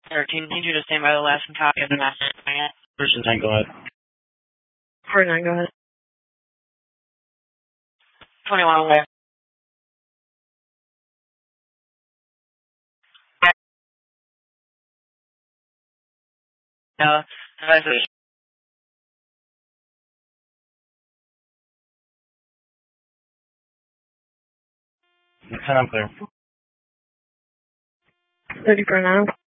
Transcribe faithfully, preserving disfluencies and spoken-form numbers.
thirteen, need you to stand by the last copy of the master plan. Person ten, go ahead. forty-nine, go ahead. twenty-one, away. No, that's it. ten, I'm clear. thirty for now.